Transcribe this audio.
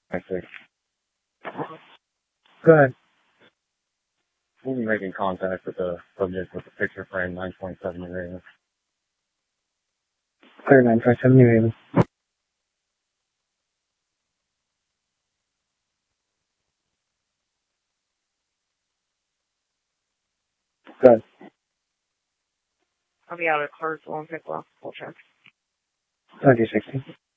I see. Go ahead. We'll be making contact with the subject with the picture frame 927 New Haven. Clear 927 New Haven. Go ahead. I'll be out of Clarksville and pick off full check. 2060.